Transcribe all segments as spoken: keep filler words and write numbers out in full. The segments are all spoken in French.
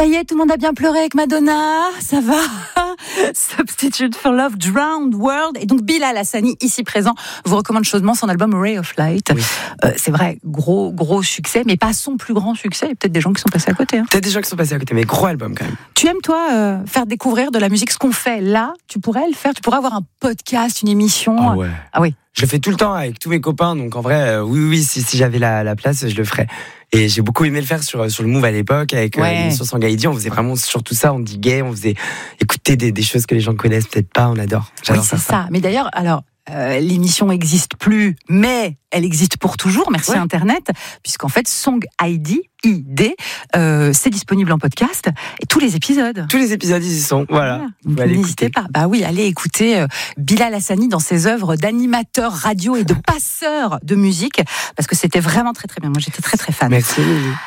Ça y est, tout le monde a bien pleuré avec Madonna, ça va. Substitute for Love, Drowned World. Et donc Bilal Hassani, ici présent, vous recommande chaudement son album Ray of Light. Oui. Euh, c'est vrai, gros gros succès, mais pas son plus grand succès. Il y a peut-être des gens qui sont passés à côté. Hein. Peut-être des gens qui sont passés à côté, mais gros album quand même. Tu aimes toi euh, faire découvrir de la musique, ce qu'on fait là, tu pourrais le faire, tu pourrais avoir un podcast, une émission. Ah ouais. Ah oui. Je le fais tout le temps avec tous mes copains, donc en vrai, euh, oui, oui, si, si j'avais la, la place, je le ferais. Et j'ai beaucoup aimé le faire sur, sur le Move à l'époque, avec ouais. euh, l'émission Sangaïdi. On faisait vraiment surtout ça, on diguait, on faisait écouter des, des choses que les gens connaissent peut-être pas, on adore. J'adore oui, c'est ça. ça. Mais d'ailleurs, alors, euh, l'émission n'existe plus, mais elle existe pour toujours, merci ouais. Internet, puisqu'en fait, Song I D, I D, euh, c'est disponible en podcast, et tous les épisodes. Tous les épisodes, ils y sont, voilà. voilà. N'hésitez pas. Bah oui, allez écouter euh, Bilal Hassani dans ses œuvres d'animateur radio et de passeur de musique, parce que c'était vraiment très très bien. Moi, j'étais très très fan. Merci.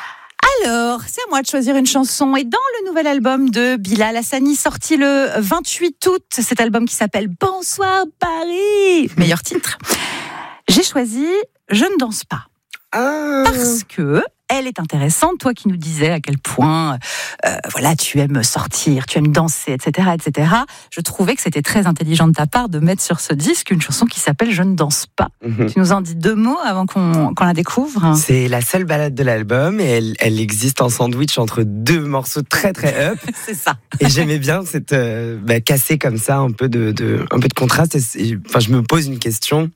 Alors, c'est à moi de choisir une chanson. Et dans le nouvel album de Bilal Hassani, sorti le vingt-huit août, cet album qui s'appelle Bonsoir Paris, meilleur titre, j'ai choisi Je ne danse pas. Ah. Parce que elle est intéressante, toi qui nous disais à quel point euh, voilà, tu aimes sortir, tu aimes danser, et cetera, et cetera. Je trouvais que c'était très intelligent de ta part de mettre sur ce disque une chanson qui s'appelle Je ne danse pas. Mm-hmm. Tu nous en dis deux mots avant qu'on, qu'on la découvre. C'est la seule balade de l'album et elle, elle existe en sandwich entre deux morceaux très très up. C'est ça. Et j'aimais bien cette euh, bah, casser comme ça un peu de, de un peu de contraste. Et, et, enfin, je me pose une question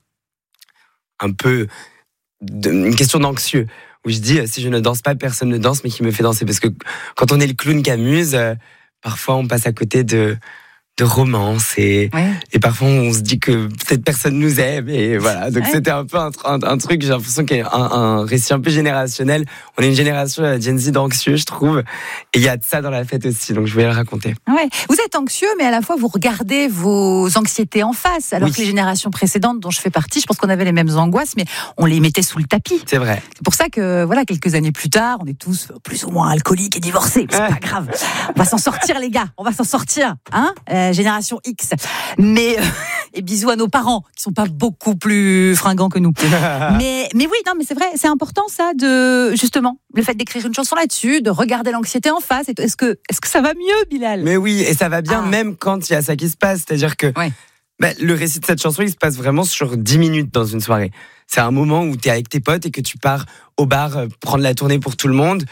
un peu de, une question d'anxieux. Où je dis, si je ne danse pas, personne ne danse, mais qui me fait danser. Parce que quand on est le clown qui amuse, euh, parfois on passe à côté de, de romance et, ouais. et parfois on se dit que peut-être personne nous aime. Et voilà, donc ouais. c'était un peu un, un, un truc, j'ai l'impression qu'il y a un, un récit un peu générationnel. On est une génération Gen Z d'anxieux, je trouve. Et il y a de ça dans la fête aussi, donc je voulais le raconter. Ouais. Vous êtes anxieux, mais à la fois vous regardez vos anxiétés en face. Alors oui. que les générations précédentes dont je fais partie, je pense qu'on avait les mêmes angoisses, mais on les mettait sous le tapis. C'est vrai. C'est pour ça que, voilà, quelques années plus tard, on est tous plus ou moins alcooliques et divorcés. C'est ouais. pas grave. On va s'en sortir, les gars. On va s'en sortir, hein, euh, génération X. Mais euh, et bisous à nos parents qui sont pas beaucoup plus fringants que nous. mais mais oui, non, mais c'est vrai, c'est important ça de justement le fait d'écrire une chanson là-dessus, de regarder l'anxiété en face. Est-ce que est-ce que ça va mieux, Bilal ? Mais oui, et ça va bien ah. même quand il y a ça qui se passe. C'est-à-dire que ouais. bah, le récit de cette chanson, il se passe vraiment sur dix minutes dans une soirée. C'est un moment où tu es avec tes potes et que tu pars au bar euh, prendre la tournée pour tout le monde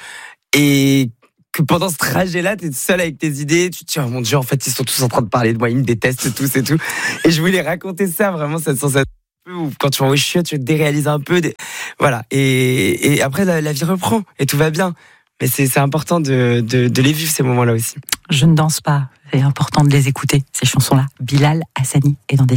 et que pendant ce trajet-là, t'es seul avec tes idées, tu te dis, oh mon Dieu, en fait, ils sont tous en train de parler de moi, ils me détestent tous et tout. Et je voulais raconter ça, vraiment, cette sensation où quand tu vas au chiottes, tu te déréalises un peu. Des... Voilà. Et, et après, la, la vie reprend et tout va bien. Mais c'est, c'est important de, de, de les vivre, ces moments-là aussi. Je ne danse pas. C'est important de les écouter, ces chansons-là. Bilal Hassani est dans des